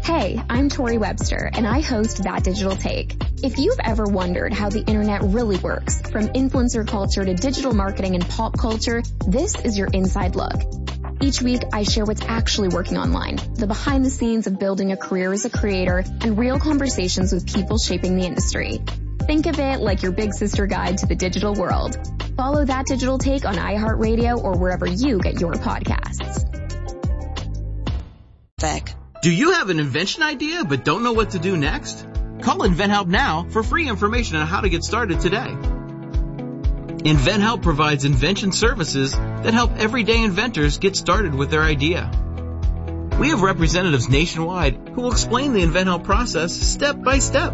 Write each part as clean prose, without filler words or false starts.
Hey, I'm Tori Webster, and I host That Digital Take. If you've ever wondered how the internet really works, from influencer culture to digital marketing and pop culture, this is your inside look. Each week, I share what's actually working online, the behind the scenes of building a career as a creator, and real conversations with people shaping the industry. Think of it like your big sister guide to the digital world. Follow That Digital Take on iHeartRadio or wherever you get your podcasts. Do you have an invention idea but don't know what to do next? Call InventHelp now for free information on how to get started today. InventHelp provides invention services that help everyday inventors get started with their idea. We have representatives nationwide who will explain the InventHelp process step by step.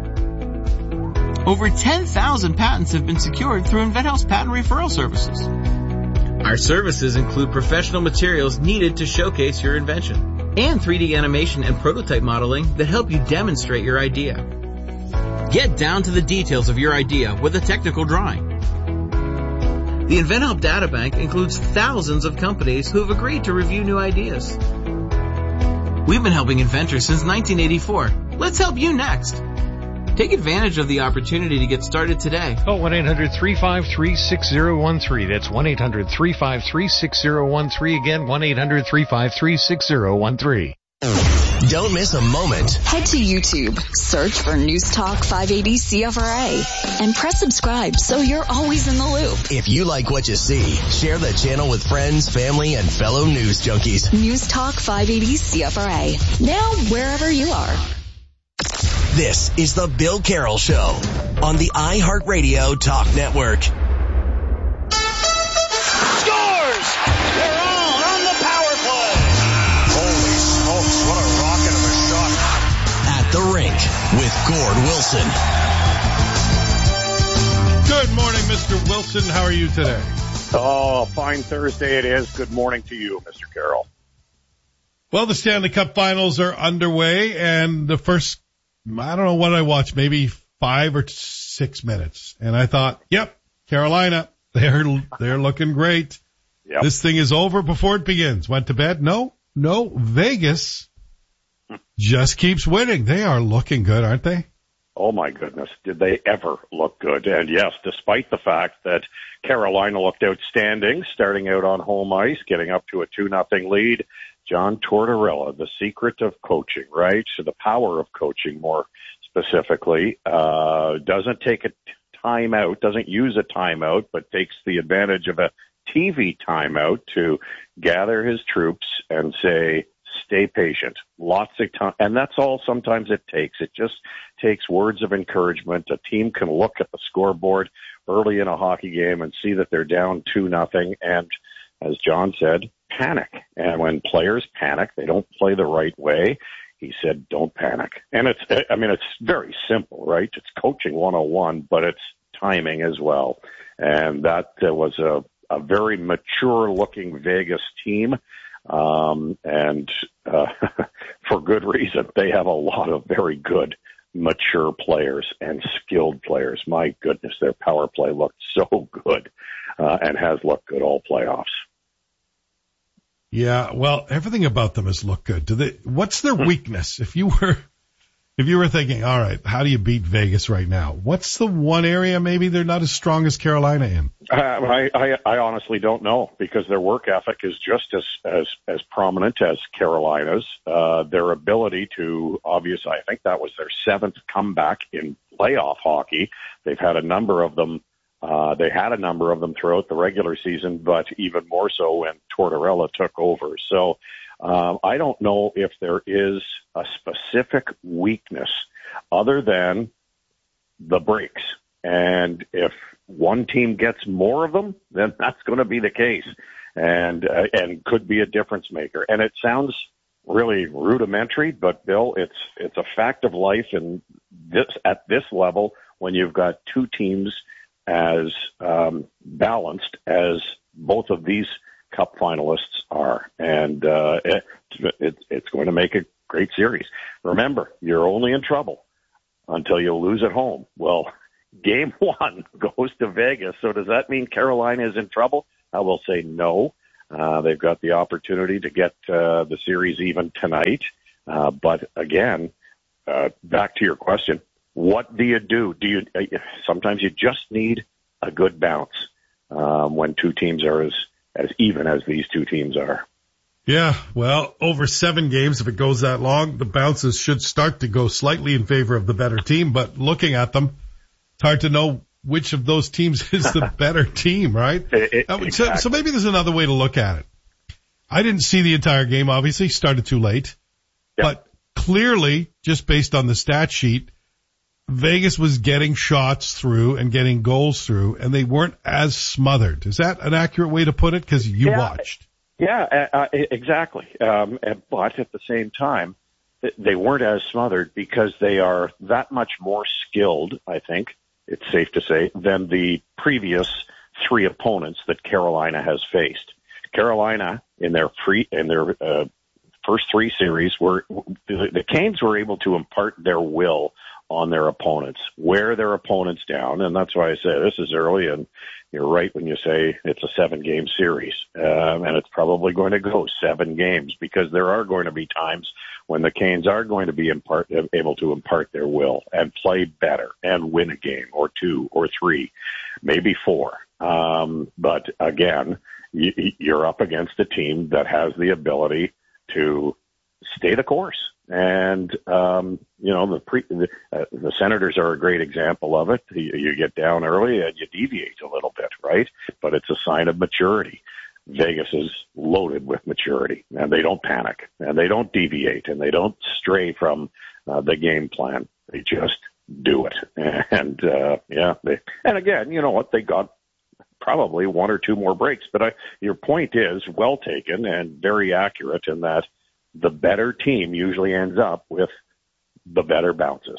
Over 10,000 patents have been secured through InventHelp's patent referral services. Our services include professional materials needed to showcase your invention, and 3D animation and prototype modeling that help you demonstrate your idea. Get down to the details of your idea with a technical drawing. The InventHelp Databank includes thousands of companies who have agreed to review new ideas. We've been helping inventors since 1984. Let's help you next. Take advantage of the opportunity to get started today. Call 1-800-353-6013. That's 1-800-353-6013. Again, 1-800-353-6013. Don't miss a moment. Head to YouTube, search for News Talk 580 CFRA, and press subscribe so you're always in the loop. If you like what you see, share the channel with friends, family, and fellow news junkies. News Talk 580 CFRA. Now wherever you are. This is the Bill Carroll Show on the iHeartRadio Talk Network. Scores! They're on the power play. Holy smokes, what a rocket of a shot. At the Rink with Gord Wilson. Good morning, Mr. Wilson. How are you today? Oh, fine Thursday it is. Good morning to you, Mr. Carroll. Well, the Stanley Cup Finals are underway, and the first, I don't know what I watched, maybe 5 or 6 minutes. And I thought, yep, Carolina, they're looking great. Yep. This thing is over before it begins. Went to bed? No, Vegas just keeps winning. They are looking good, aren't they? Oh, my goodness. Did they ever look good? And yes, despite the fact that Carolina looked outstanding, starting out on home ice, getting up to a 2-0 lead, John Tortorella, the secret of coaching, right? So the power of coaching more specifically, doesn't take a timeout, doesn't use a timeout, but takes the advantage of a TV timeout to gather his troops and say, stay patient. Lots of time. And that's all sometimes it takes. It just takes words of encouragement. A team can look at the scoreboard early in a hockey game and see that they're down 2-0. And as John said, panic. And when players panic, they don't play the right way. He said, don't panic. And it's very simple, right? It's coaching 101, but it's timing as well. And that was a very mature looking Vegas team. And for good reason. They have a lot of very good, mature players and skilled players. My goodness, their power play looked so good, and has looked good all playoffs. Yeah, well, everything about them has looked good. What's their weakness? If you were thinking, all right, how do you beat Vegas right now? What's the one area maybe they're not as strong as Carolina in? I honestly don't know, because their work ethic is just as prominent as Carolina's. Their ability to, obviously, I think that was their 7th comeback in playoff hockey. They've had a number of them. They had a number of them throughout the regular season, but even more so when Tortorella took over. So I don't know if there is a specific weakness other than the breaks. And if one team gets more of them, then that's going to be the case, and could be a difference maker. And it sounds really rudimentary, but Bill, it's a fact of life in this, at this level, when you've got two teams as balanced as both of these Cup finalists are, and it's going to make a great series. Remember, you're only in trouble until you lose at home. Well, Game 1 goes to Vegas, so does that mean Carolina is in trouble? I will say no. They've got the opportunity to get the series even tonight. But again, back to your question, what do you do? Sometimes you just need a good bounce when two teams are as even as these two teams are. Yeah, well, over 7 games, if it goes that long, the bounces should start to go slightly in favor of the better team. But looking at them, it's hard to know which of those teams is the better team, right? Exactly. So maybe there's another way to look at it. I didn't see the entire game, obviously, started too late. Yep. But clearly, just based on the stat sheet, Vegas was getting shots through and getting goals through, and they weren't as smothered. Is that an accurate way to put it? Because you watched. Yeah, exactly. But at the same time, they weren't as smothered because they are that much more skilled, I think it's safe to say, than the previous 3 opponents that Carolina has faced. Carolina, in their first 3 series, the Canes were able to impart their will on their opponents, wear their opponents down, and that's why I say this is early, and you're right when you say it's a 7-game series, and it's probably going to go 7 games because there are going to be times when the Canes are going to be able to impart their will and play better and win a game or 2 or 3, maybe 4. But again, you're up against a team that has the ability to stay the course. And, the Senators are a great example of it. You get down early and you deviate a little bit, right? But it's a sign of maturity. Vegas is loaded with maturity, and they don't panic, and they don't deviate, and they don't stray from the game plan. They just do it. And, and again, you know what? They got probably 1 or 2 more breaks. But your point is well taken and very accurate in that the better team usually ends up with the better bounces.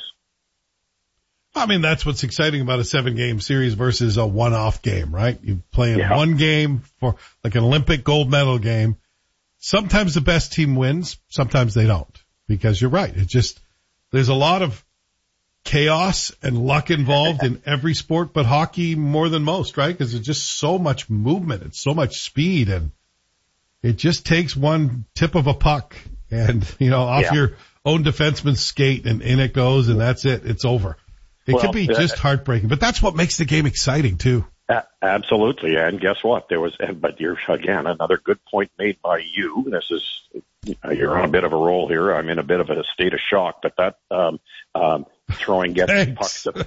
I mean, that's what's exciting about a 7-game series versus a one-off game, right? You play in one game for like an Olympic gold medal game. Sometimes the best team wins, sometimes they don't, because you're right. There's a lot of chaos and luck involved in every sport, but hockey more than most, right? Because there's just so much movement and so much speed, and it just takes one tip of a puck and, off your own defenseman's skate, and in it goes, and that's it. It's over. It can be just heartbreaking, but that's what makes the game exciting too. Absolutely. And guess what? But you're, again, another good point made by you. You're on a bit of a roll here. I'm in a bit of a state of shock, but that, throwing pucks to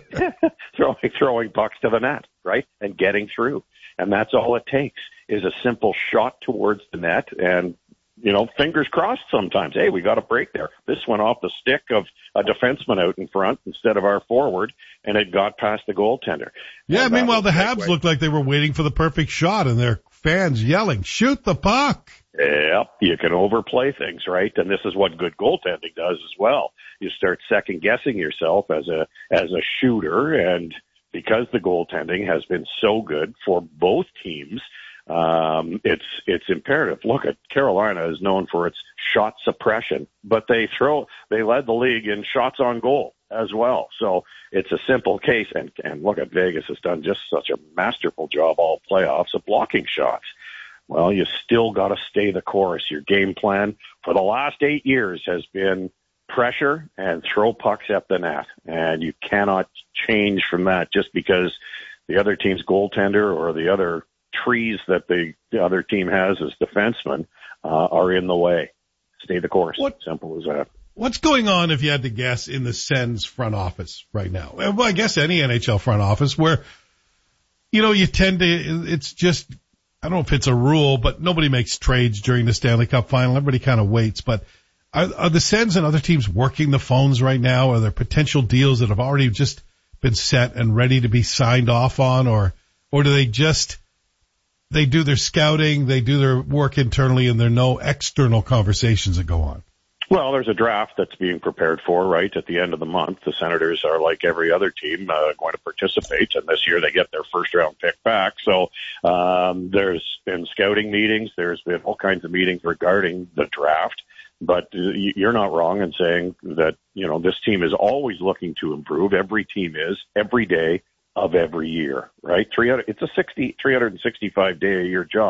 the net, right? And getting through. And that's all it takes is a simple shot towards the net, and, fingers crossed sometimes. Hey, we got a break there. This went off the stick of a defenseman out in front instead of our forward, and it got past the goaltender. Yeah, meanwhile, the Habs looked like they were waiting for the perfect shot, and their fans yelling, shoot the puck. Yep, you can overplay things, right? And this is what good goaltending does as well. You start second-guessing yourself as a shooter, and because the goaltending has been so good for both teams, it's imperative. Look at Carolina is known for its shot suppression, but they led the league in shots on goal as well. So it's a simple case. And look at Vegas has done just such a masterful job all playoffs of blocking shots. Well, you still got to stay the course. Your game plan for the last 8 years has been pressure and throw pucks at the net. And you cannot change from that just because the other team's goaltender or the other trees that the other team has as defensemen are in the way. Stay the course. Simple as that. What's going on, if you had to guess, in the Sens front office right now? Well, I guess any NHL front office where, you tend to, it's just, I don't know if it's a rule, but nobody makes trades during the Stanley Cup final. Everybody kind of waits. But are the Sens and other teams working the phones right now? Are there potential deals that have already just been set and ready to be signed off on? Or do they do their scouting, they do their work internally, and there are no external conversations that go on? Well, there's a draft that's being prepared for, right, at the end of the month. The Senators are, like every other team, going to participate, and this year they get their first-round pick back. So there's been scouting meetings. There's been all kinds of meetings regarding the draft. But you're not wrong in saying that, this team is always looking to improve. Every team is, every day of every year, right? It's a 365-day-a-year job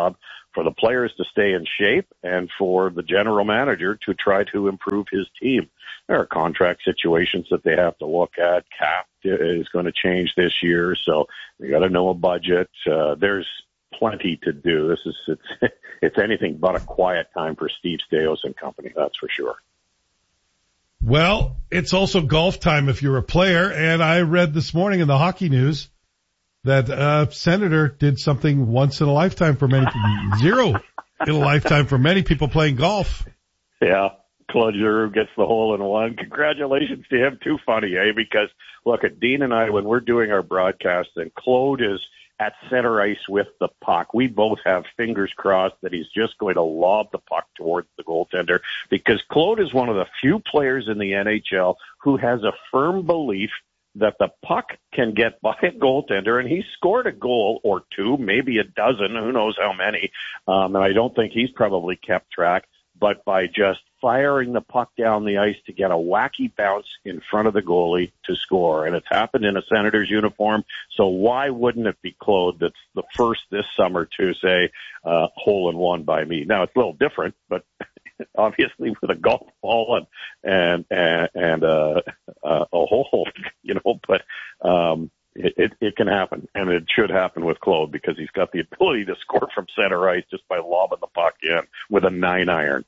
for the players to stay in shape and for the general manager to try to improve his team. There are contract situations that they have to look at. Cap is going to change this year, so they got to know a budget. There's plenty to do. It's anything but a quiet time for Steve Staios and company, that's for sure. Well, it's also golf time if you're a player, and I read this morning in the hockey news that Senator did something once in a lifetime for many people, zero in a lifetime for many people playing golf. Yeah. Claude Giroux gets the hole-in-one. Congratulations to him. Too funny, eh? Because, look, at Dean and I, when we're doing our broadcast, and Claude is at center ice with the puck, we both have fingers crossed that he's just going to lob the puck towards the goaltender, because Claude is one of the few players in the NHL who has a firm belief that the puck can get by a goaltender, and he scored a goal or two, maybe a dozen, who knows how many, and I don't think he's probably kept track, but by just firing the puck down the ice to get a wacky bounce in front of the goalie to score. And it's happened in a Senators uniform, so why wouldn't it be Claude that's the first this summer to say, hole-in-one by me? Now, it's a little different, but obviously with a golf ball and a hole, but it can happen, and it should happen with Claude, because he's got the ability to score from center ice just by lobbing the puck in with a 9-iron.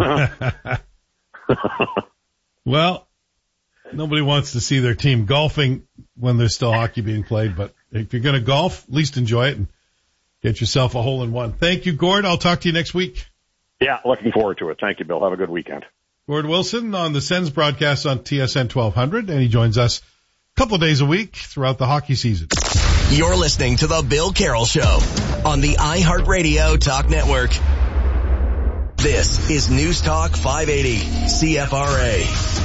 Well, nobody wants to see their team golfing when there's still hockey being played, but if you're going to golf, at least enjoy it and get yourself a hole-in-one. Thank you, Gord. I'll talk to you next week. Yeah, looking forward to it. Thank you, Bill. Have a good weekend. Gord Wilson on the Sens broadcast on TSN 1200, and he joins us a couple of days a week throughout the hockey season. You're listening to The Bill Carroll Show on the iHeartRadio Talk Network. This is News Talk 580 CFRA.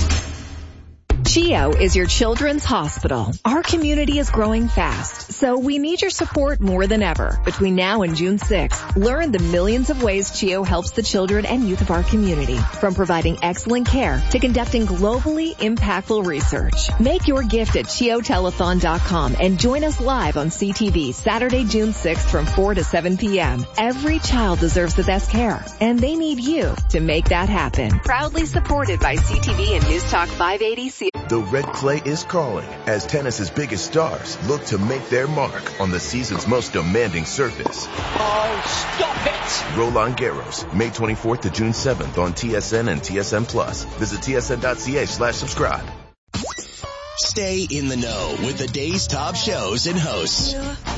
CHEO is your children's hospital. Our community is growing fast, so we need your support more than ever. Between now and June 6th, learn the millions of ways CHEO helps the children and youth of our community, from providing excellent care to conducting globally impactful research. Make your gift at CHEOtelethon.com and join us live on CTV Saturday, June 6th from 4 to 7 p.m. Every child deserves the best care, and they need you to make that happen. Proudly supported by CTV and News Talk 580 The red clay is calling as tennis's biggest stars look to make their mark on the season's most demanding surface. Oh, stop it! Roland Garros, May 24th to June 7th on TSN and TSN Plus. Visit tsn.ca/subscribe. Stay in the know with the day's top shows and hosts.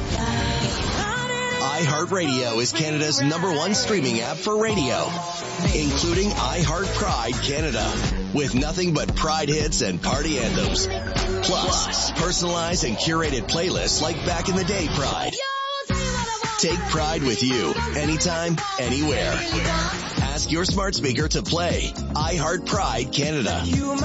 iHeartRadio is Canada's #1 streaming app for radio, including iHeart Pride Canada, with nothing but Pride hits and party anthems. Plus, personalized and curated playlists like Back in the Day Pride. Take Pride with you, anytime, anywhere. Ask your smart speaker to play iHeart Pride Canada.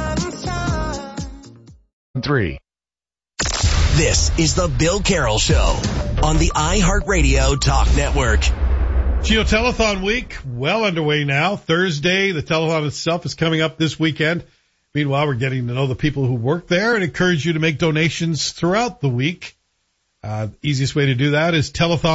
3. This is the Bill Carroll Show on the iHeartRadio Talk Network. CHEO Telethon week, well underway now. Thursday, the telethon itself is coming up this weekend. Meanwhile, we're getting to know the people who work there and encourage you to make donations throughout the week. The easiest way to do that is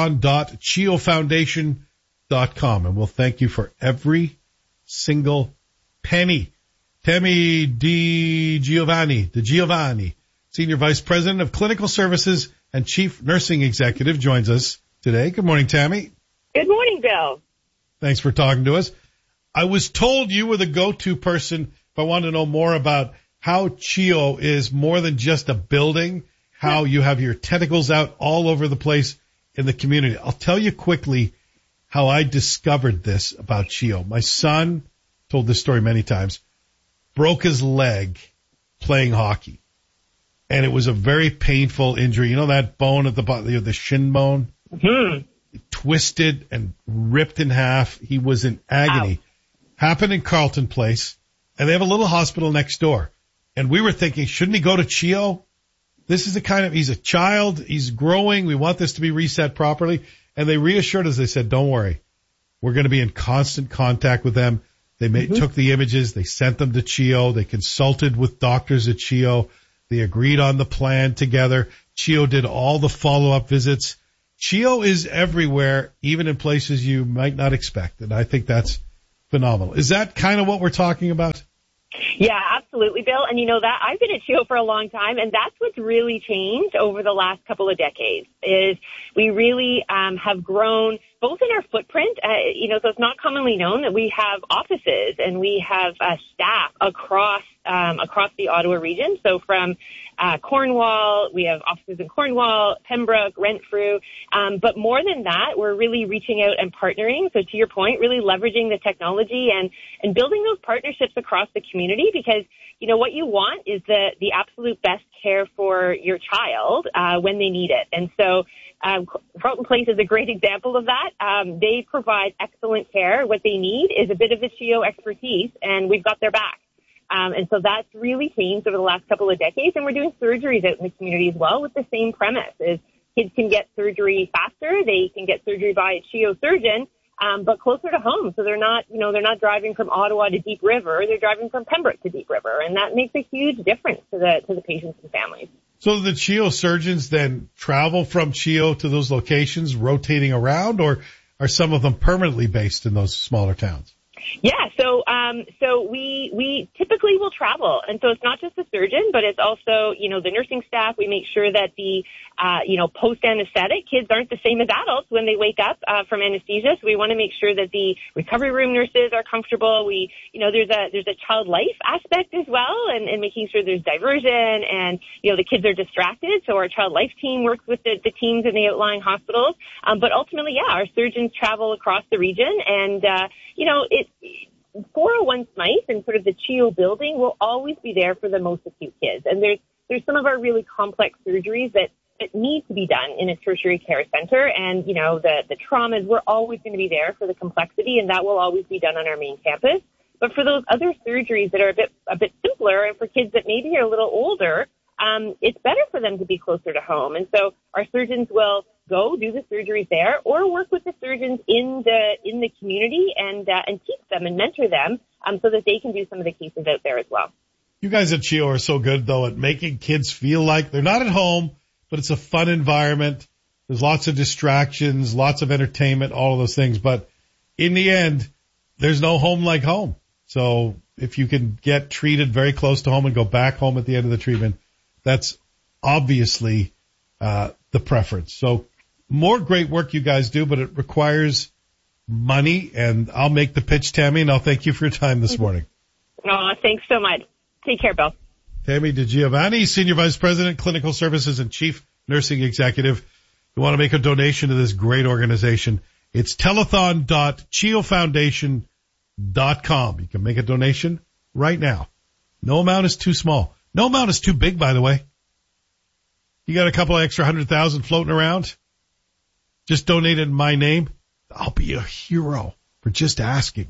telethon.cheofoundation.com, and we'll thank you for every single penny. Tammy DiGiovanni, Senior Vice President of Clinical Services and Chief Nursing Executive, joins us today. Good morning, Tammy. Good morning, Bill. Thanks for talking to us. I was told you were the go-to person if I wanted to know more about how CHEO is more than just a building, how you have your tentacles out all over the place in the community. I'll tell you quickly how I discovered this about CHEO. My son, told this story many times, broke his leg playing hockey. And it was a very painful injury. You know that bone at the bottom, the shin bone? Mm-hmm. Twisted and ripped in half. He was in agony. Ow. Happened in Carleton Place, and they have a little hospital next door. And we were thinking, shouldn't he go to CHEO? This is he's a child, he's growing, we want this to be reset properly. And they reassured us, they said, don't worry, we're going to be in constant contact with them. They took the images, they sent them to CHEO, they consulted with doctors at CHEO, they agreed on the plan together. CHEO did all the follow-up visits. CHEO is everywhere, even in places you might not expect, and I think that's phenomenal. Is that kind of what we're talking about? Yeah, absolutely, Bill. And you know that I've been at CHEO for a long time, and that's what's really changed over the last couple of decades is we really have grown both in our footprint, so it's not commonly known that we have offices and we have staff across the Ottawa region. So from Cornwall, we have offices in Cornwall, Pembroke, Renfrew. But more than that, we're really reaching out and partnering. So to your point, really leveraging the technology and building those partnerships across the community because, you know, what you want is the absolute best care for your child when they need it. And so Carleton Place is a great example of that. They provide excellent care. What they need is a bit of the CHEO expertise, and we've got their back. And so that's really changed over the last couple of decades, and we're doing surgeries out in the community as well with the same premise, is kids can get surgery faster, they can get surgery by a CHEO surgeon, but closer to home. So they're not driving from Ottawa to Deep River, they're driving from Pembroke to Deep River, and that makes a huge difference to the patients and families. So the CHEO surgeons then travel from CHEO to those locations, rotating around, or are some of them permanently based in those smaller towns? Yeah, so we typically will travel, and so it's not just the surgeon, but it's also, you know, the nursing staff. We make sure that the, post-anesthetic kids aren't the same as adults when they wake up from anesthesia. So we want to make sure that the recovery room nurses are comfortable. There's a child life aspect as well, and making sure there's diversion and, you know, the kids are distracted. So our child life team works with the teams in the outlying hospitals. But ultimately, yeah, our surgeons travel across the region, and 401 Smythe and sort of the CHEO building will always be there for the most acute kids. And there's some of our really complex surgeries that need to be done in a tertiary care center. And, you know, the traumas, we're always going to be there for the complexity, and that will always be done on our main campus. But for those other surgeries that are a bit simpler, and for kids that maybe are a little older, it's better for them to be closer to home. And so our surgeons will go do the surgeries there, or work with the surgeons in the community and teach them and mentor them so that they can do some of the cases out there as well. You guys at CHEO are so good, though, at making kids feel like they're not at home, but it's a fun environment. There's lots of distractions, lots of entertainment, all of those things. But in the end, there's no home like home. So if you can get treated very close to home and go back home at the end of the treatment, that's obviously the preference. So more great work you guys do, but it requires money. And I'll make the pitch, Tammy, and I'll thank you for your time this morning. Oh, thanks so much. Take care, Bill. Tammy DiGiovanni, Senior Vice President, Clinical Services and Chief Nursing Executive. If you want to make a donation to this great organization, it's telethon.cheofoundation.com. You can make a donation right now. No amount is too small. No amount is too big, by the way. You got a couple of extra 100,000 floating around? Just donate it in my name. I'll be a hero for just asking.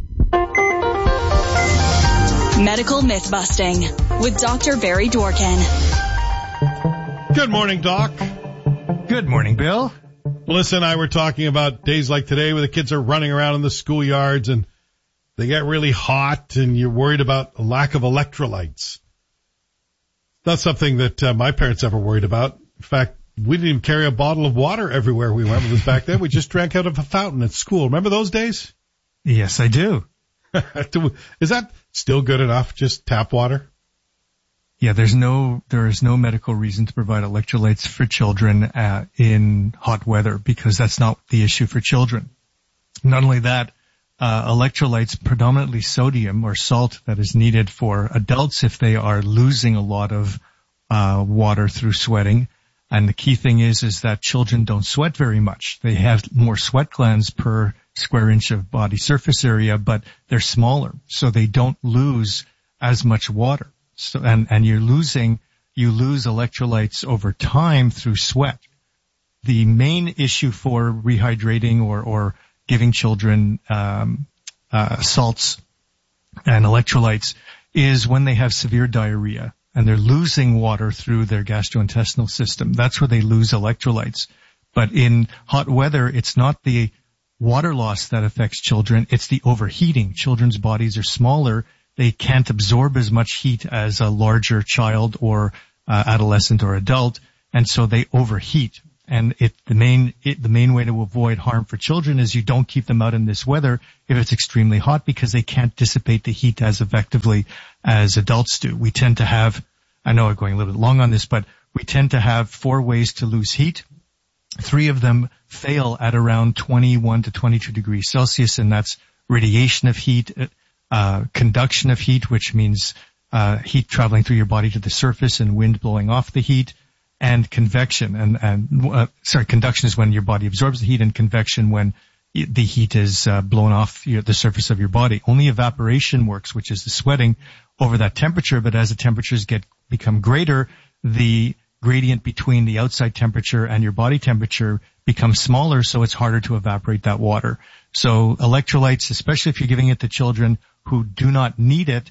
Medical myth busting with Dr. Barry Dworkin. Good morning, Doc. Good morning, Bill. Melissa and I were talking about days like today where the kids are running around in the schoolyards and they get really hot and you're worried about a lack of electrolytes. Not something that my parents ever worried about. In fact, we didn't even carry a bottle of water everywhere we went. It was back then. We just drank out of a fountain at school. Remember those days? Yes, I do. Is that still good enough? Just tap water? Yeah, there is no medical reason to provide electrolytes for children in hot weather because that's not the issue for children. Not only that, electrolytes, predominantly sodium or salt that is needed for adults if they are losing a lot of water through sweating. And the key thing is that children don't sweat very much. They have more sweat glands per square inch of body surface area, but they're smaller, so they don't lose as much water. So, and you lose electrolytes over time through sweat. The main issue for rehydrating or giving children salts and electrolytes is when they have severe diarrhea and they're losing water through their gastrointestinal system. That's where they lose electrolytes. But in hot weather, it's not the water loss that affects children, it's the overheating. Children's bodies are smaller. They can't absorb as much heat as a larger child or adolescent or adult, and so they overheat. And the main way to avoid harm for children is you don't keep them out in this weather if it's extremely hot, because they can't dissipate the heat as effectively as adults do. We tend to have, I know I'm going a little bit long on this, but we tend to have 4 ways to lose heat. 3 of them fail at around 21 to 22 degrees Celsius, and that's radiation of heat, conduction of heat, which means heat traveling through your body to the surface and wind blowing off the heat, and convection. Conduction is when your body absorbs the heat, and convection when the heat is blown off the surface of your body. Only evaporation works, which is the sweating over that temperature, but as the temperatures become greater, the gradient between the outside temperature and your body temperature becomes smaller, so it's harder to evaporate that water. So electrolytes, especially if you're giving it to children who do not need it,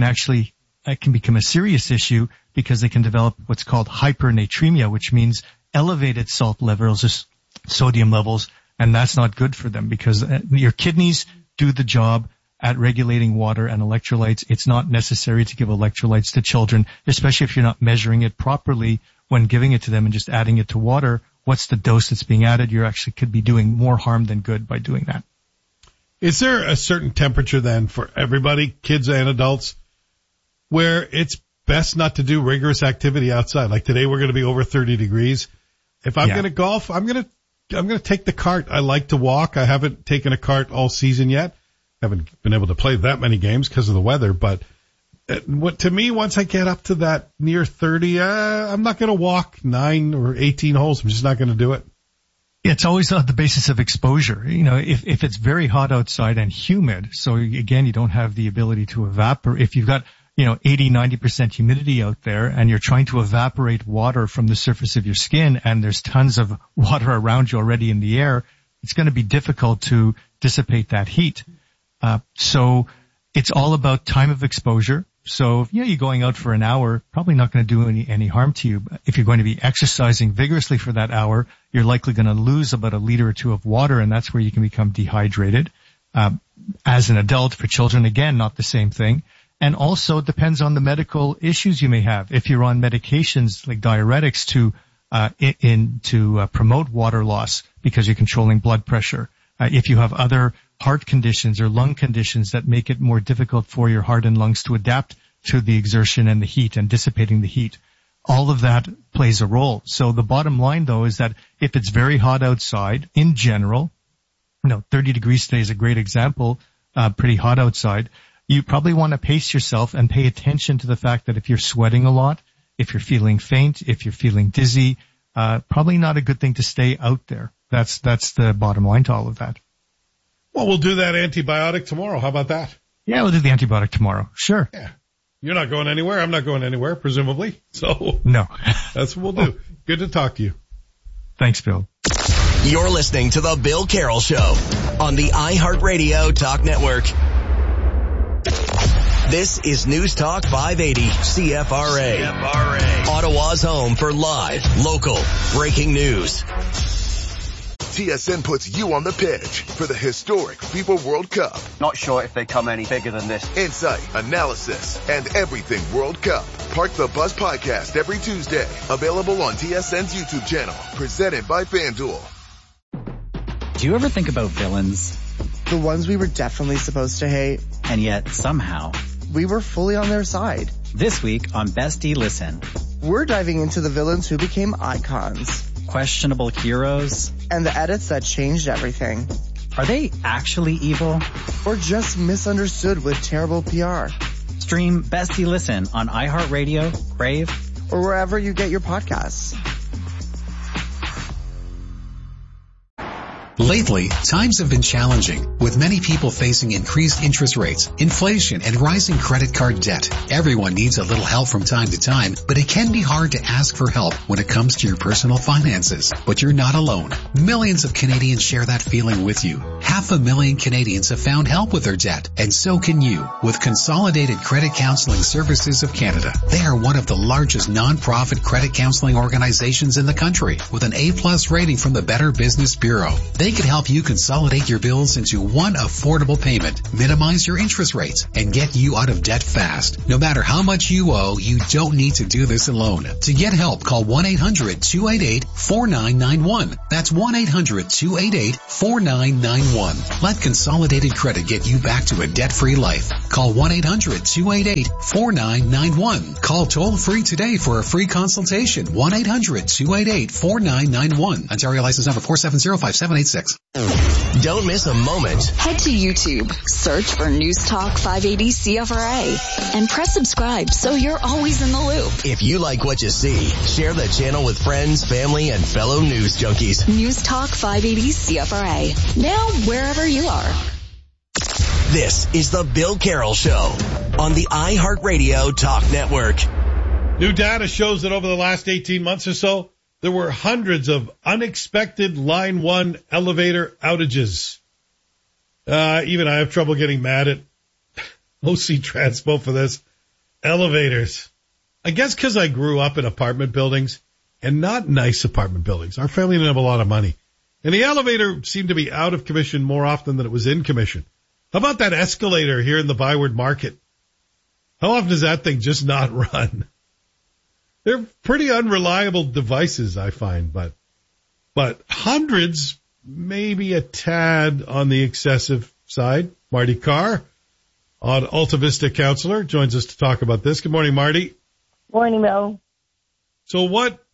can become a serious issue, because they can develop what's called hypernatremia, which means elevated salt levels or sodium levels, and that's not good for them, because your kidneys do the job at regulating water and electrolytes. It's not necessary to give electrolytes to children, especially if you're not measuring it properly when giving it to them and just adding it to water. What's the dose that's being added? You actually could be doing more harm than good by doing that. Is there a certain temperature then for everybody, kids and adults, where it's best not to do rigorous activity outside? Like today we're going to be over 30 degrees. If I'm going to golf, I'm going to take the cart. I like to walk. I haven't taken a cart all season yet. Haven't been able to play that many games because of the weather, but to me, once I get up to that near 30, I'm not going to walk 9 or 18 holes. I'm just not going to do it. It's always on the basis of exposure. If it's very hot outside and humid, so again, you don't have the ability to evaporate. If you've got 80, 90% humidity out there, and you're trying to evaporate water from the surface of your skin, and there's tons of water around you already in the air, it's going to be difficult to dissipate that heat. So it's all about time of exposure. So if you're going out for an hour, probably not going to do any harm to you. If you're going to be exercising vigorously for that hour, you're likely going to lose about 1 liter or 2 of water, and that's where you can become dehydrated. As an adult, for children, again, not the same thing. And also it depends on the medical issues you may have. If you're on medications like diuretics to promote water loss because you're controlling blood pressure, if you have other heart conditions or lung conditions that make it more difficult for your heart and lungs to adapt to the exertion and the heat and dissipating the heat, all of that plays a role. So the bottom line, though, is that if it's very hot outside, in general, 30 degrees today is a great example, pretty hot outside, you probably want to pace yourself and pay attention to the fact that if you're sweating a lot, if you're feeling faint, if you're feeling dizzy, probably not a good thing to stay out there. That's the bottom line to all of that. Well, we'll do that antibiotic tomorrow. How about that? Yeah, we'll do the antibiotic tomorrow. Sure. Yeah. You're not going anywhere. I'm not going anywhere, presumably. So no, that's what we'll do. Good to talk to you. Thanks, Bill. You're listening to The Bill Carroll Show on the iHeartRadio Talk Network. This is News Talk 580 CFRA. Ottawa's home for live, local, breaking news. TSN puts you on the pitch for the historic FIFA World Cup. Not sure if they come any bigger than this. Insight, analysis, and everything World Cup. Park the Bus podcast every Tuesday. Available on TSN's YouTube channel. Presented by FanDuel. Do you ever think about villains? The ones we were definitely supposed to hate. And yet, somehow, we were fully on their side. This week on Bestie Listen. We're diving into the villains who became icons. Questionable heroes. And the edits that changed everything. Are they actually evil? Or just misunderstood with terrible PR? Stream Bestie Listen on iHeartRadio, Crave, or wherever you get your podcasts. Lately, times have been challenging, with many people facing increased interest rates, inflation, and rising credit card debt. Everyone needs a little help from time to time, but it can be hard to ask for help when it comes to your personal finances. But you're not alone. Millions of Canadians share that feeling with you. 500,000 Canadians have found help with their debt, and so can you with Consolidated Credit Counseling Services of Canada. They are one of the largest non-profit credit counseling organizations in the country, with an A+ rating from the Better Business Bureau. They could help you consolidate your bills into one affordable payment, minimize your interest rates, and get you out of debt fast. No matter how much you owe, you don't need to do this alone. To get help, call 1-800-288-4991. That's 1-800-288-4991. Let Consolidated Credit get you back to a debt-free life. Call 1-800-288-4991. Call toll-free today for a free consultation. 1-800-288-4991. Ontario license number 4705786. Don't miss a moment. Head to YouTube, search for News Talk 580 CFRA, and press subscribe so you're always in the loop. If you like what you see, share the channel with friends, family, and fellow news junkies. News Talk 580 CFRA. Now wherever you are. This is the Bill Carroll Show on the iHeartRadio Talk Network. New data shows that over the last 18 months or so, there were hundreds of unexpected Line 1 elevator outages. Even I have trouble getting mad at OC Transpo for this. Elevators. I guess because I grew up in apartment buildings, and not nice apartment buildings. Our family didn't have a lot of money. And the elevator seemed to be out of commission more often than it was in commission. How about that escalator here in the Byward Market? How often does that thing just not run? They're pretty unreliable devices, I find, but hundreds, maybe a tad on the excessive side. Marty Carr, on Alta Vista counselor, joins us to talk about this. Good morning, Marty. Morning, Bill. So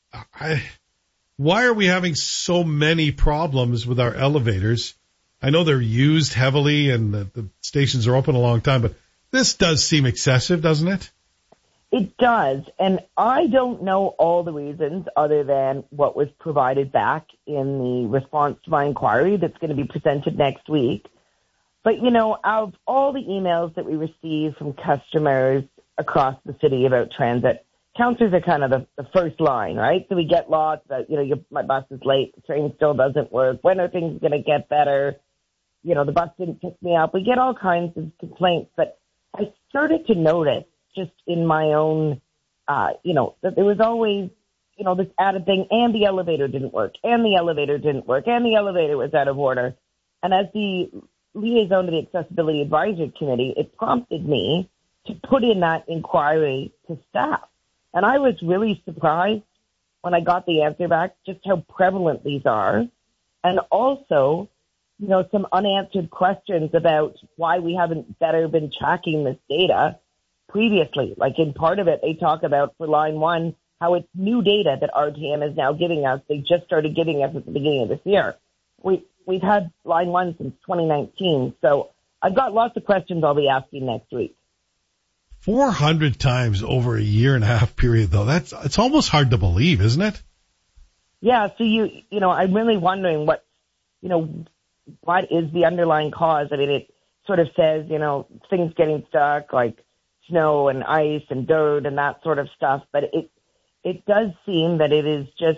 why are we having so many problems with our elevators? I know they're used heavily and the stations are open a long time, but this does seem excessive, doesn't it? It does, and I don't know all the reasons other than what was provided back in the response to my inquiry that's going to be presented next week. But, of all the emails that we receive from customers across the city about transit, counselors are kind of the first line, right? So we get lots of, my bus is late, the train still doesn't work, when are things going to get better? The bus didn't pick me up. We get all kinds of complaints, but I started to notice just in my own, that there was always, this added thing, and the elevator didn't work, and the elevator didn't work, and the elevator was out of order. And as the liaison to the Accessibility Advisory Committee, it prompted me to put in that inquiry to staff. And I was really surprised when I got the answer back, just how prevalent these are. And also, some unanswered questions about why we haven't better been tracking this data previously. Like in part of it, they talk about for Line 1, how it's new data that RTM is now giving us. They just started giving us at the beginning of this year. We've had Line 1 since 2019. So I've got lots of questions I'll be asking next week. 400 times over a year and a half period, though. It's almost hard to believe, isn't it? Yeah. So I'm really wondering what is the underlying cause? I mean, it sort of says, things getting stuck, like snow and ice and dirt and that sort of stuff. But it does seem that it is just,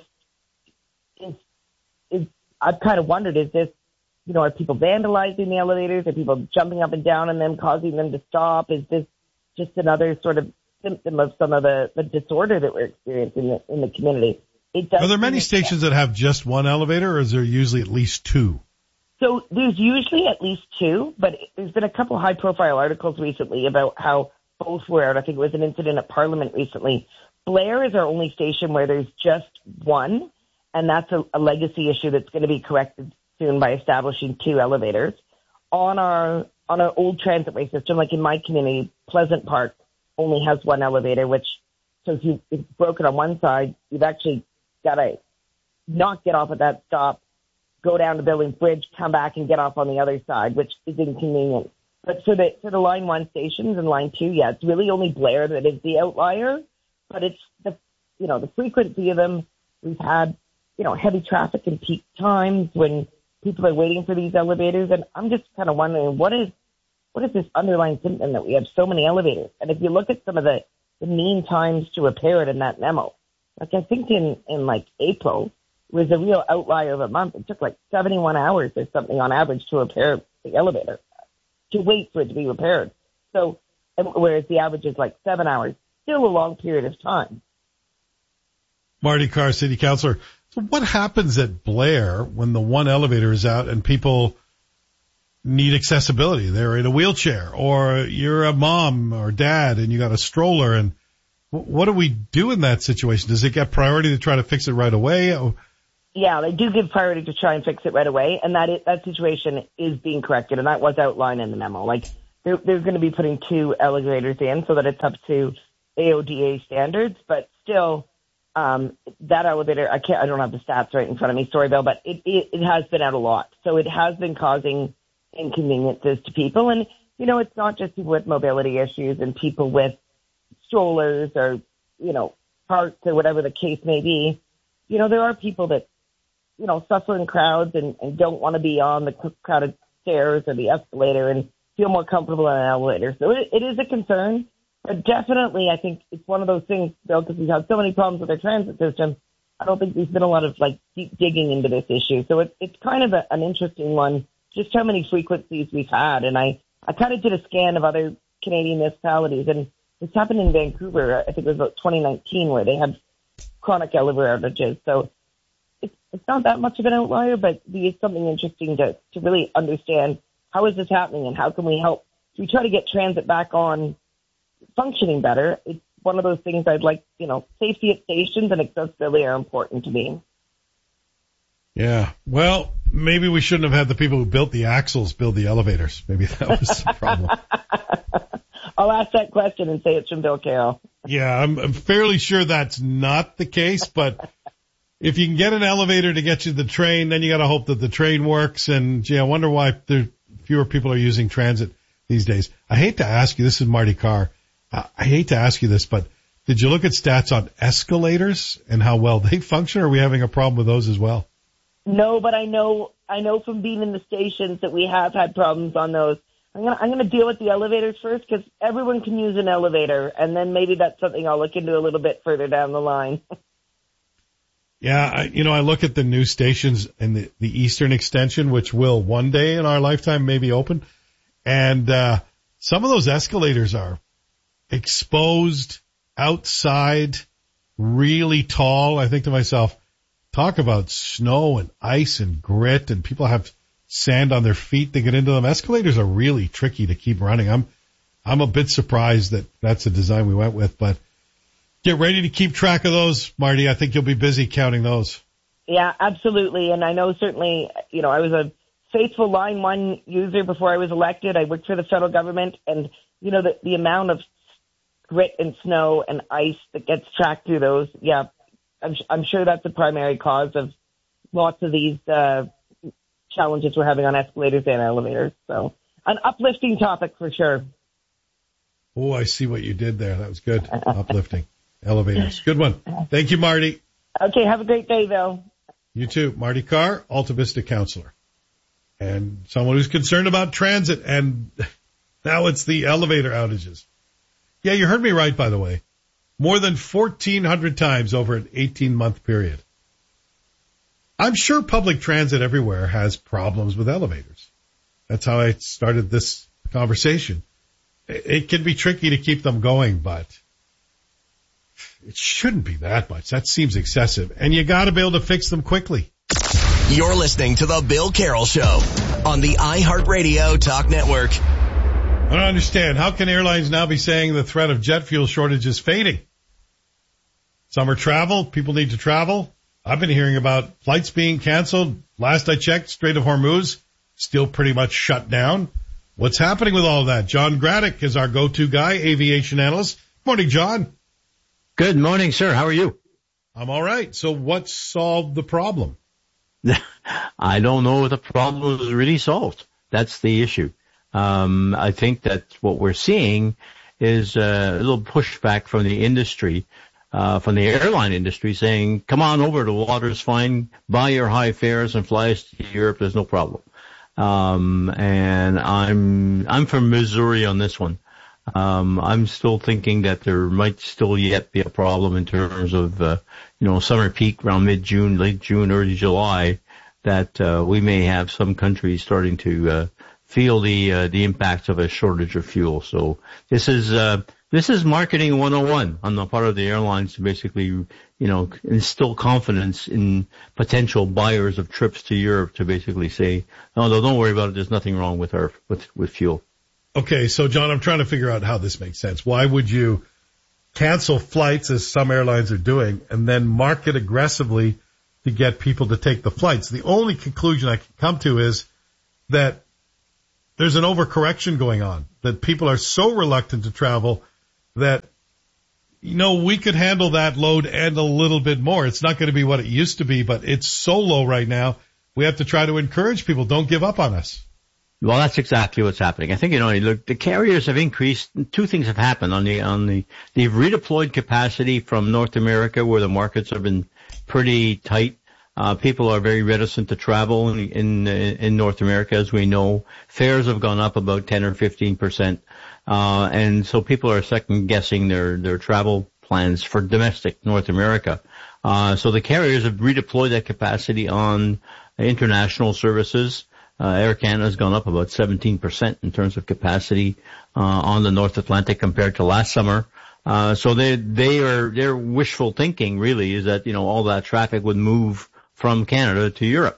I've kind of wondered, is this, are people vandalizing the elevators? Are people jumping up and down and them causing them to stop? Is this just another sort of symptom of some of the disorder that we're experiencing in the community? Are there many stations that have just one elevator, or is there usually at least two? So there's usually at least two, but there's been a couple high-profile articles recently about how both were out. I think it was an incident at Parliament recently. Blair is our only station where there's just one, and that's a legacy issue that's going to be corrected soon by establishing two elevators. On our old transitway system, like in my community, Pleasant Park only has one elevator, so if it's broken on one side, you've actually got to not get off at that stop, go down to Billings Bridge, come back and get off on the other side, which is inconvenient. But for the Line 1 stations and Line 2, yeah, it's really only Blair that is the outlier, but it's the frequency of them. We've had, heavy traffic in peak times when people are waiting for these elevators. And I'm just kind of wondering, what is this underlying symptom that we have so many elevators? And if you look at some of the mean times to repair it in that memo, like I think in like April was a real outlier of a month. It took like 71 hours or something on average to repair the elevator, to wait for it to be repaired. So, whereas the average is like 7 hours, still a long period of time. Marty Carr, City Councilor. So what happens at Blair when the one elevator is out and people need accessibility? They're in a wheelchair, or you're a mom or dad and you got a stroller, and what do we do in that situation? Does it get priority to try to fix it right away? Yeah, they do give priority to try and fix it right away, and that situation is being corrected, and that was outlined in the memo. Like, they're going to be putting 2 elevators in so that it's up to AODA standards, but still, that elevator, I don't have the stats right in front of me, sorry, Bill, but it has been out a lot. So it has been causing inconveniences to people. And, you know, it's not just people with mobility issues and people with strollers or, you know, parts or whatever the case may be. You know, there are people that, you know, suffer in crowds and don't want to be on the crowded stairs or the escalator and feel more comfortable in an elevator. So it is a concern. But definitely, I think it's one of those things, Bill, because we've had so many problems with our transit system. I don't think there's been a lot of, like, deep digging into this issue. So it's kind of an interesting one, just how many frequencies we've had. And I kind of did a scan of other Canadian municipalities, and this happened in Vancouver, I think it was about 2019, where they had chronic elevator outages. So it's not that much of an outlier, but it's something interesting to really understand how is this happening and how can we help. We try to get transit back on functioning better. It's one of those things I'd like, you know, safety at stations and accessibility are important to me. Yeah. Well, maybe we shouldn't have had the people who built the axles build the elevators. Maybe that was the problem. I'll ask that question and say it's from Bill Carroll. Yeah, I'm fairly sure that's not the case, but if you can get an elevator to get you to the train, then you got to hope that the train works. And gee, I wonder why fewer people are using transit these days. I hate to ask you, this is Marty Carr. I hate to ask you this, but did you look at stats on escalators and how well they function? Or are we having a problem with those as well? No, but I know from being in the stations that we have had problems on those. I'm gonna deal with the elevators first because everyone can use an elevator, and then maybe that's something I'll look into a little bit further down the line. Yeah, I look at the new stations in the Eastern Extension, which will one day in our lifetime maybe open, and some of those escalators are exposed outside, really tall. I think to myself, talk about snow and ice and grit, and people have sand on their feet to get into them. Escalators are really tricky to keep running. I'm a bit surprised that that's the design we went with, but get ready to keep track of those, Marty. I think you'll be busy counting those. Yeah, absolutely. And I know certainly, you know, I was a faithful Line 1 user before I was elected. I worked for the federal government, and, you know, the amount of grit and snow and ice that gets tracked through those, yeah, I'm sure that's the primary cause of lots of these challenges we're having on escalators and elevators. So an uplifting topic for sure. Oh, I see what you did there. That was good. Uplifting. Elevators. Good one. Thank you, Marty. Okay, have a great day, Bill. You too. Marty Carr, Alta Vista counselor. And someone who's concerned about transit, and now it's the elevator outages. Yeah, you heard me right, by the way. More than 1,400 times over an 18-month period. I'm sure public transit everywhere has problems with elevators. That's how I started this conversation. It can be tricky to keep them going, but it shouldn't be that much. That seems excessive. And you got to be able to fix them quickly. You're listening to The Bill Carroll Show on the iHeartRadio Talk Network. I don't understand. How can airlines now be saying the threat of jet fuel shortage is fading? Summer travel, people need to travel. I've been hearing about flights being canceled. Last I checked, Strait of Hormuz still pretty much shut down. What's happening with all of that? John Graddick is our go-to guy, aviation analyst. Morning, John. Good morning, sir. How are you? I'm all right. So what solved the problem? I don't know if the problem is really solved. That's the issue. I think that what we're seeing is a little pushback from the industry, from the airline industry saying, come on over, the water's fine, buy your high fares and fly us to Europe, there's no problem. And I'm from Missouri on this one. I'm still thinking that there might still yet be a problem in terms of, summer peak around mid-June, late June, early July, that, we may have some countries starting to, feel the impacts of a shortage of fuel. So this is, This is marketing 101 on the part of the airlines to basically, instill confidence in potential buyers of trips to Europe to basically say, no, don't worry about it. There's nothing wrong with fuel. Okay, so John, I'm trying to figure out how this makes sense. Why would you cancel flights, as some airlines are doing, and then market aggressively to get people to take the flights? The only conclusion I can come to is that there's an overcorrection going on, that people are so reluctant to travel that, we could handle that load and a little bit more. It's not going to be what it used to be, but it's so low right now. We have to try to encourage people. Don't give up on us. Well, that's exactly what's happening. I think, look, the carriers have increased. Two things have happened they've redeployed capacity from North America, where the markets have been pretty tight. People are very reticent to travel in North America, as we know. Fares have gone up about 10 or 15%. And so people are second guessing their travel plans for domestic North America. So the carriers have redeployed that capacity on international services. Air Canada has gone up about 17% in terms of capacity, on the North Atlantic compared to last summer. So their wishful thinking really is that, all that traffic would move from Canada to Europe.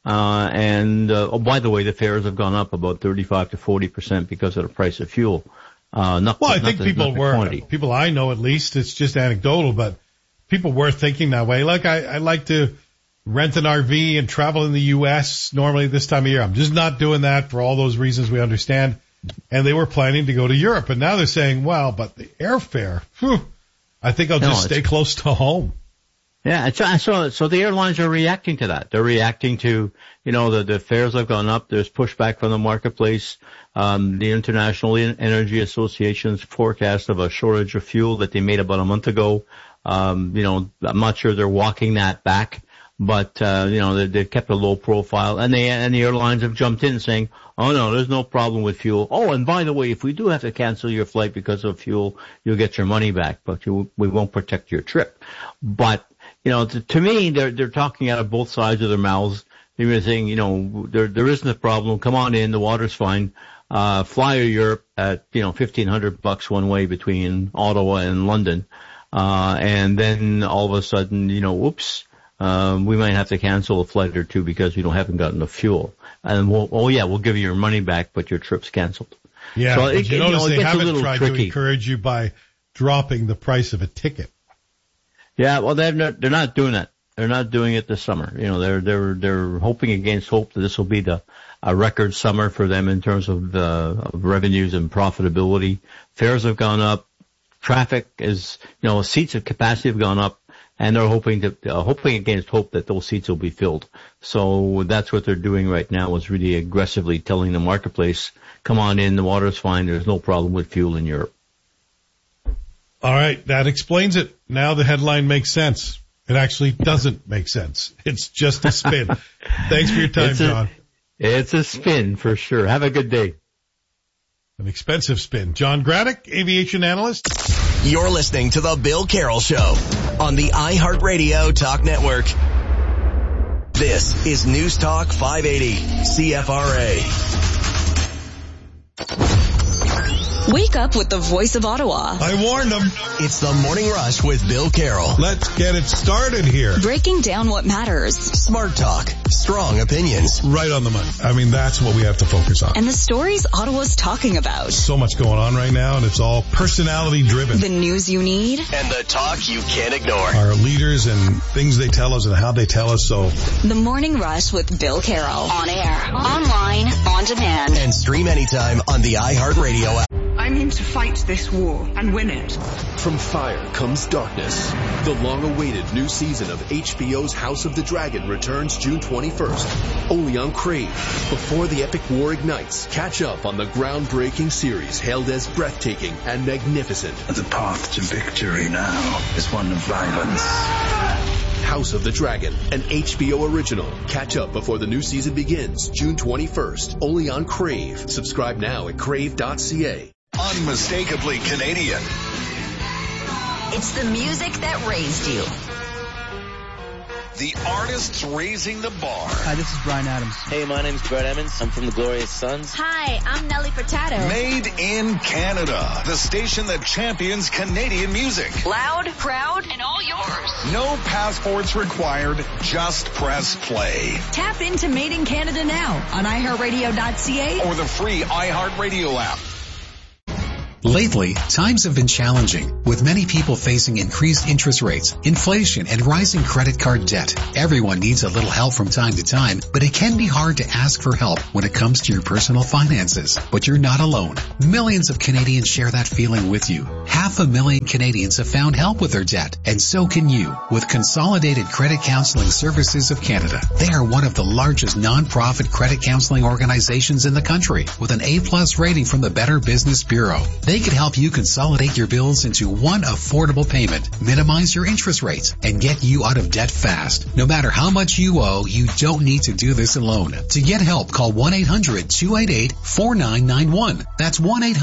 By the way, the fares have gone up about 35 to 40% because of the price of fuel. I think people I know at least, it's just anecdotal, but people were thinking that way. Like I like to rent an RV and travel in the U.S. normally this time of year. I'm just not doing that for all those reasons we understand. And they were planning to go to Europe. And now they're saying, well, but the airfare, I think I'll just stay close to home. Yeah, so the airlines are reacting to that. They're reacting to, the fares have gone up. There's pushback from the marketplace. The International Energy Association's forecast of a shortage of fuel that they made about a month ago. I'm not sure they're walking that back, but, they've kept a low profile, and the airlines have jumped in saying, oh no, there's no problem with fuel. Oh, and by the way, if we do have to cancel your flight because of fuel, you'll get your money back, but we won't protect your trip. But, to me, they're talking out of both sides of their mouths. They're saying, there isn't a problem. Come on in. The water's fine. Fly to Europe at, $1,500 one way between Ottawa and London. And then all of a sudden, whoops, we might have to cancel a flight or two because we haven't got enough fuel. And we'll give you your money back, but your trip's canceled. Yeah. So it they haven't tried to encourage you by dropping the price of a ticket. Yeah, well, they're not doing that. They're not doing it this summer. They're hoping against hope that this will be a record summer for them in terms of revenues and profitability. Fares have gone up. Traffic is, seats of capacity have gone up, and they're hoping against hope that those seats will be filled. So that's what they're doing right now, is really aggressively telling the marketplace, come on in, the water's fine, there's no problem with fuel in Europe. All right, that explains it. Now the headline makes sense. It actually doesn't make sense. It's just a spin. Thanks for your time, John. It's a spin for sure. Have a good day. An expensive spin. John Granick, aviation analyst. You're listening to The Bill Carroll Show on the iHeartRadio Talk Network. This is News Talk 580 CFRA. Wake up with the voice of Ottawa. I warned them. It's the Morning Rush with Bill Carroll. Let's get it started here. Breaking down what matters. Smart talk. Strong opinions. Right on the money. I mean, that's what we have to focus on. And the stories Ottawa's talking about. So much going on right now, and it's all personality driven. The news you need. And the talk you can't ignore. Our leaders and things they tell us and how they tell us so. The Morning Rush with Bill Carroll. On air, online, on demand. And stream anytime on the iHeartRadio app. I'm in to fight this war and win it. From fire comes darkness. The long-awaited new season of HBO's House of the Dragon returns June 21st, only on Crave. Before the epic war ignites, catch up on the groundbreaking series hailed as breathtaking and magnificent. The path to victory now is one of violence. House of the Dragon, an HBO original. Catch up before the new season begins, June 21st, only on Crave. Subscribe now at crave.ca. Unmistakably Canadian. It's the music that raised you. The artists raising the bar. Hi, this is Bryan Adams. Hey, my name's Brett Emmons. I'm from the Glorious Sons. Hi, I'm Nelly Furtado. Made in Canada. The station that champions Canadian music. Loud, proud, and all yours. No passports required. Just press play. Tap into Made in Canada now on iHeartRadio.ca or the free iHeartRadio app. Lately, times have been challenging, with many people facing increased interest rates, inflation, and rising credit card debt. Everyone needs a little help from time to time, but it can be hard to ask for help when it comes to your personal finances. But you're not alone. Millions of Canadians share that feeling with you. 500,000 Canadians have found help with their debt, and so can you, with Consolidated Credit Counseling Services of Canada. They are one of the largest non-profit credit counseling organizations in the country, with an A+ rating from the Better Business Bureau. They can help you consolidate your bills into one affordable payment, minimize your interest rates, and get you out of debt fast. No matter how much you owe, you don't need to do this alone. To get help, call 1-800-288-4991. That's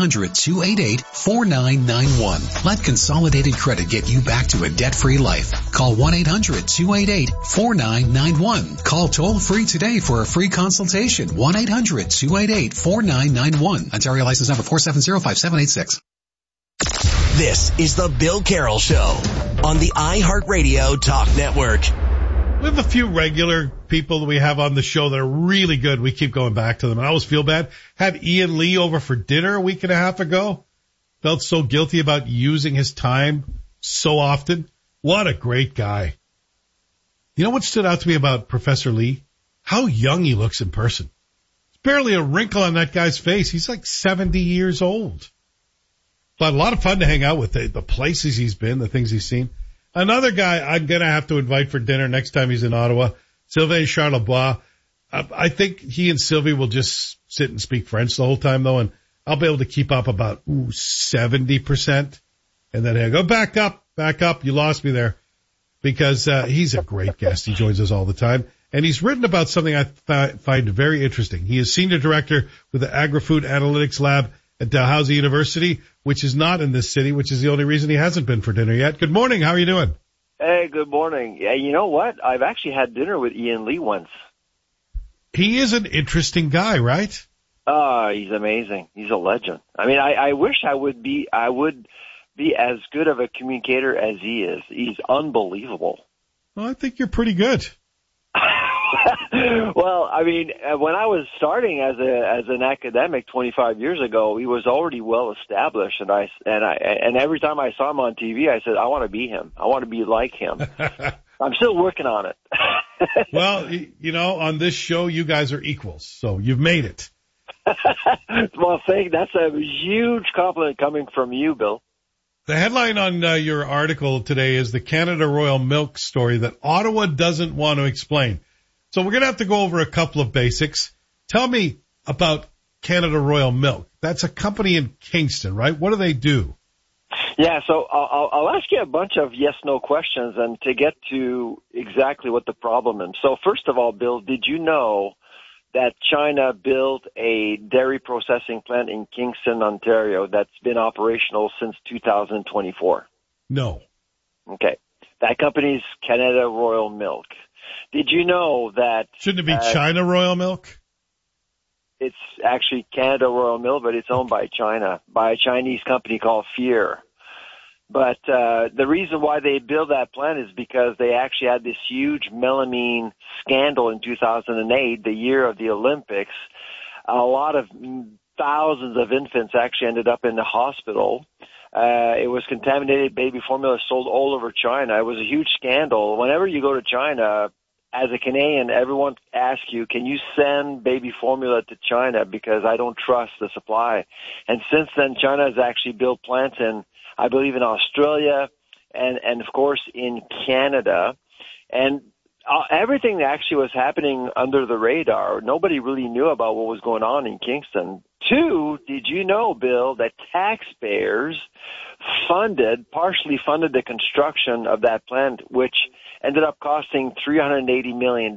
1-800-288-4991. Let Consolidated Credit get you back to a debt-free life. Call 1-800-288-4991. Call toll-free today for a free consultation. 1-800-288-4991. Ontario license number 4705786. This is the Bill Carroll Show on the iHeartRadio Talk Network. We have a few regular people that we have on the show that are really good. We keep going back to them. I always feel bad. Had Ian Lee over for dinner a week and a half ago. Felt so guilty about using his time so often. What a great guy. You know what stood out to me about Professor Lee? How young he looks in person. There's barely a wrinkle on that guy's face. He's like 70 years old. But a lot of fun to hang out with, the places he's been, the things he's seen. Another guy I'm going to have to invite for dinner next time he's in Ottawa, Sylvain Charlebois. I think he and Sylvie will just sit and speak French the whole time, though, and I'll be able to keep up about 70%. And then he'll go, back up, you lost me there. Because he's a great guest. He joins us all the time. And he's written about something I find very interesting. He is senior director with the Agri-Food Analytics Lab at Dalhousie University, which is not in this city, which is the only reason he hasn't been for dinner yet. Good morning. How are you doing? Hey, good morning. Yeah, you know what? I've actually had dinner with Ian Lee once. He is an interesting guy, right? He's amazing. He's a legend. I mean, I wish I would be as good of a communicator as he is. He's unbelievable. Well, I think you're pretty good. Well, I mean, when I was starting as an academic 25 years ago, he was already well established, and every time I saw him on TV, I said, I want to be him. I want to be like him. I'm still working on it. Well, you know, on this show, you guys are equals, so you've made it. Well, that's a huge compliment coming from you, Bill. The headline on your article today is the Canada Royal Milk story that Ottawa doesn't want to explain. So we're going to have to go over a couple of basics. Tell me about Canada Royal Milk. That's a company in Kingston, right? What do they do? Yeah, so I'll ask you a bunch of yes-no questions and to get to exactly what the problem is. So first of all, Bill, did you know that China built a dairy processing plant in Kingston, Ontario that's been operational since 2024? No. Okay. That company's Canada Royal Milk. Did you know that... Shouldn't it be China Royal Milk? It's actually Canada Royal Milk, but it's owned by China, by a Chinese company called Fear. But the reason why they built that plant is because they actually had this huge melamine scandal in 2008, the year of the Olympics. A lot of thousands of infants actually ended up in the hospital. It was contaminated baby formula sold all over China. It was a huge scandal. Whenever you go to China, as a Canadian, everyone asks you, can you send baby formula to China because I don't trust the supply. And since then, China has actually built plants in, I believe, in Australia and of course, in Canada. And everything actually was happening under the radar. Nobody really knew about what was going on in Kingston. Two, did you know, Bill, that taxpayers partially funded the construction of that plant, which ended up costing $380 million?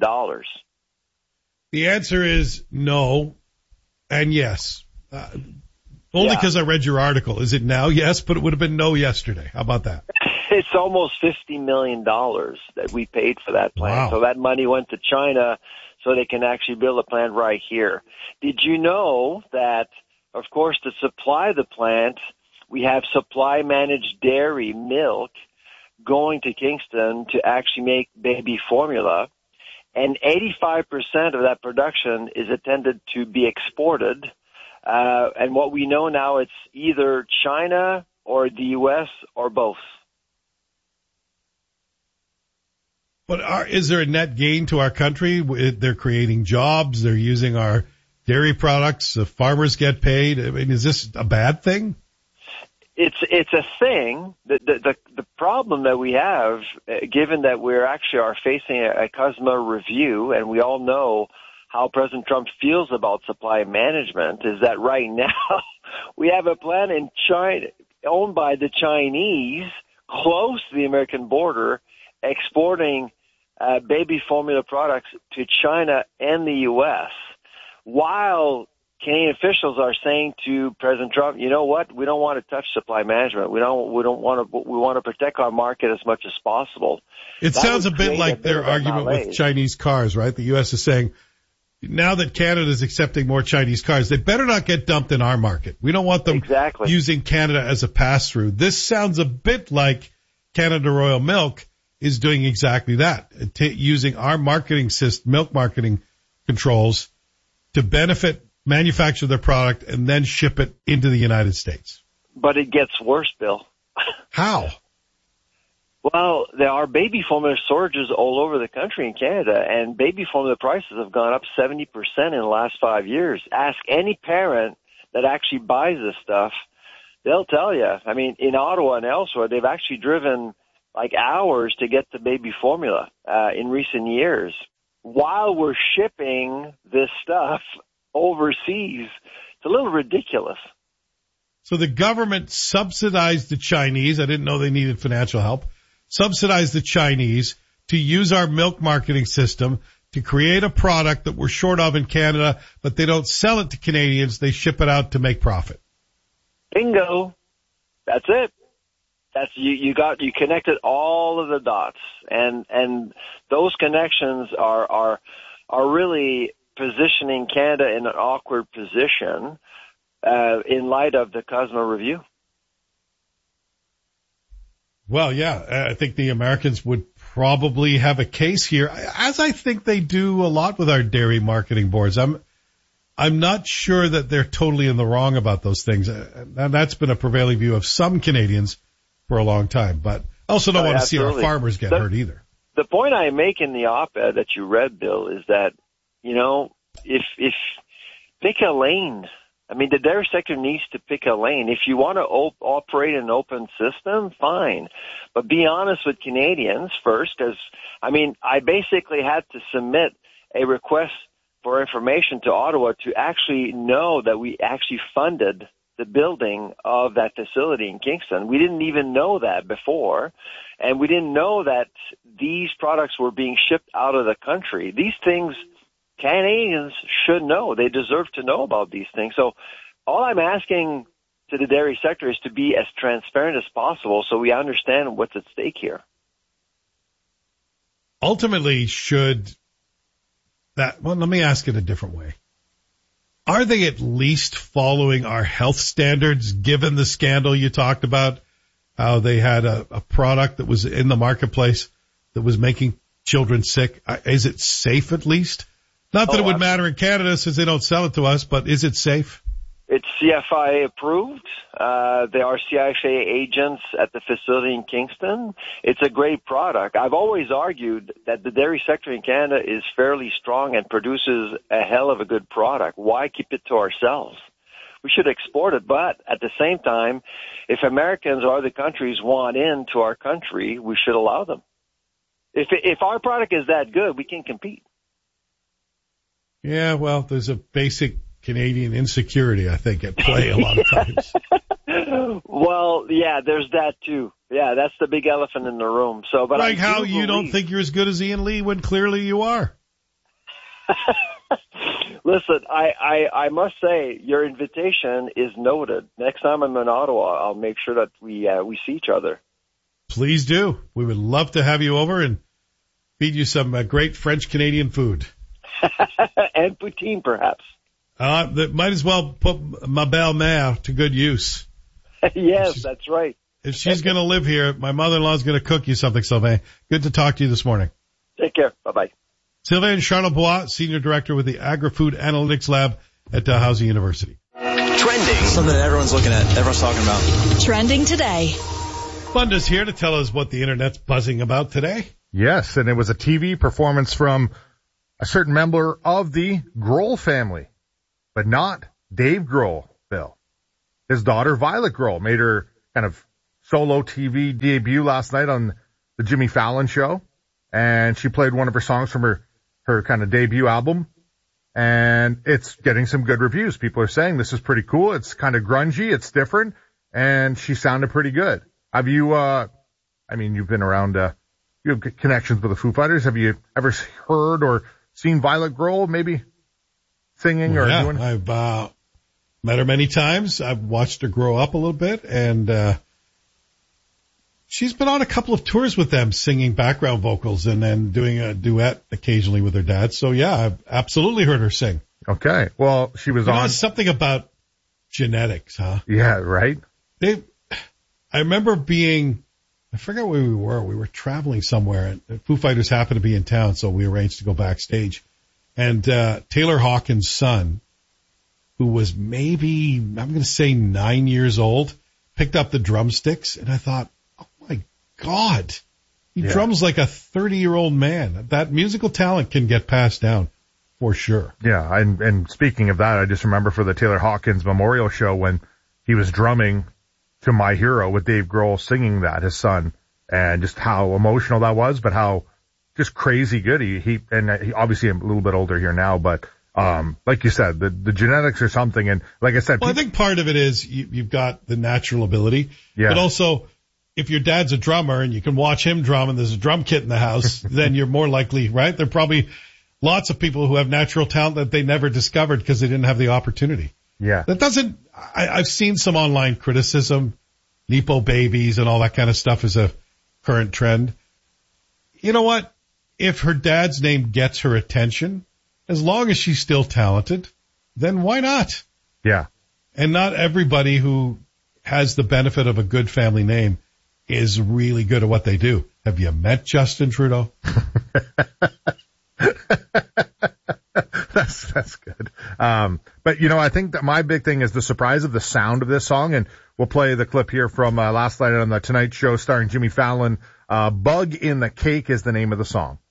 The answer is no and yes. Only because I read your article. Is it now? Yes, but it would have been no yesterday. How about that? It's almost $50 million that we paid for that plant. Wow. So that money went to China so they can actually build a plant right here. Did you know that, of course, to supply the plant, we have supply managed dairy milk going to Kingston to actually make baby formula, and 85% of that production is intended to be exported. And what we know now, it's either China or the U.S. or both. But is there a net gain to our country? They're creating jobs. They're using our dairy products. The farmers get paid. I mean, is this a bad thing? It's a thing. The problem that we have, given that we're actually are facing a CUSMA review, and we all know how President Trump feels about supply management, is that right now we have a plant in China owned by the Chinese close to the American border, exporting baby formula products to China and the U.S., while Canadian officials are saying to President Trump, you know what? We don't want to touch supply management. We want to protect our market as much as possible. It sounds a bit like their argument with Chinese cars, right? The U.S. is saying, now that Canada is accepting more Chinese cars, they better not get dumped in our market. We don't want them using Canada as a pass-through. This sounds a bit like Canada Royal Milk is doing exactly that, using our marketing system, milk marketing controls to manufacture their product and then ship it into the United States. But it gets worse, Bill. How? Well, there are baby formula shortages all over the country in Canada, and baby formula prices have gone up 70% in the last 5 years. Ask any parent that actually buys this stuff. They'll tell you. I mean, in Ottawa and elsewhere, they've actually driven like hours to get the baby formula in recent years, while we're shipping this stuff overseas. It's a little ridiculous. So the government subsidized the Chinese. I didn't know they needed financial help. Subsidized the Chinese to use our milk marketing system to create a product that we're short of in Canada, but they don't sell it to Canadians. They ship it out to make profit. Bingo. That's it. That's you connected all of the dots, and those connections are really positioning Canada in an awkward position in light of the CUSMA review. Well, yeah, I think the Americans would probably have a case here, as I think they do a lot with our dairy marketing boards. I'm not sure that they're totally in the wrong about those things. And that's been a prevailing view of some Canadians for a long time. But I also don't want to see our farmers get hurt either. The point I make in the op-ed that you read, Bill, is that, you know, if pick a lane. I mean, the dairy sector needs to pick a lane. If you want to operate an open system, fine. But be honest with Canadians first, because, I mean, I basically had to submit a request for information to Ottawa to actually know that we actually funded the building of that facility in Kingston. We didn't even know that before, and we didn't know that these products were being shipped out of the country. These things Canadians should know. They deserve to know about these things. So all I'm asking to the dairy sector is to be as transparent as possible so we understand what's at stake here. Ultimately, let me ask it a different way. Are they at least following our health standards, given the scandal you talked about, how they had a product that was in the marketplace that was making children sick? Is it safe at least? Not that it would matter in Canada since they don't sell it to us, but is it safe? It's CFIA approved. There are CFIA agents at the facility in Kingston. It's a great product. I've always argued that the dairy sector in Canada is fairly strong and produces a hell of a good product. Why keep it to ourselves? We should export it, but at the same time, if Americans or other countries want into our country, we should allow them. If our product is that good, we can compete. Yeah, well, there's a basic Canadian insecurity, I think, at play a lot of times. Well, yeah, there's that too. Yeah, that's the big elephant in the room. So, but like how you don't think you're as good as Ian Lee when clearly you are. Listen, I must say your invitation is noted. Next time I'm in Ottawa, I'll make sure that we see each other. Please do. We would love to have you over and feed you some great French-Canadian food. And poutine, perhaps. That might as well put ma belle-mère to good use. Yes, that's right. If she's going to live here, my mother-in-law's going to cook you something, Sylvain. Good to talk to you this morning. Take care. Bye-bye. Sylvain Charlebois, Senior Director with the Agri-Food Analytics Lab at Dalhousie University. Trending. Something that everyone's looking at, everyone's talking about. Trending today. Bunda's here to tell us what the Internet's buzzing about today. Yes, and it was a TV performance from a certain member of the Grohl family, but not Dave Grohl, Bill. His daughter, Violet Grohl, made her kind of solo TV debut last night on the Jimmy Fallon show, and she played one of her songs from her kind of debut album, and it's getting some good reviews. People are saying this is pretty cool. It's kind of grungy. It's different, and she sounded pretty good. Have you, you've been around, you have connections with the Foo Fighters. Have you ever heard or seen Violet Grohl maybe singing or doing? Yeah, I've met her many times. I've watched her grow up a little bit, and she's been on a couple of tours with them, singing background vocals and then doing a duet occasionally with her dad. So yeah, I've absolutely heard her sing. Okay. Well, she was on something about genetics, huh? Yeah, right. I remember I forgot where we were. We were traveling somewhere, and Foo Fighters happened to be in town, so we arranged to go backstage. And Taylor Hawkins' son, who was maybe, I'm going to say 9 years old, picked up the drumsticks, and I thought, oh my God, he drums like a 30-year-old man. That musical talent can get passed down for sure. Yeah, and speaking of that, I just remember for the Taylor Hawkins Memorial Show when he was drumming to My Hero with Dave Grohl singing that, his son, and just how emotional that was, but how just crazy good he obviously a little bit older here now, but like you said, the genetics or something, and like I said, I think part of it is you've got the natural ability, but also if your dad's a drummer and you can watch him drum and there's a drum kit in the house, then you're more likely, right? There are probably lots of people who have natural talent that they never discovered because they didn't have the opportunity. Yeah. I've seen some online criticism, Nepo babies and all that kind of stuff is a current trend. You know what? If her dad's name gets her attention, as long as she's still talented, then why not? Yeah. And not everybody who has the benefit of a good family name is really good at what they do. Have you met Justin Trudeau? That's good. But I think that my big thing is the surprise of the sound of this song, and we'll play the clip here from last night on the Tonight Show starring Jimmy Fallon. Bug in the Cake is the name of the song.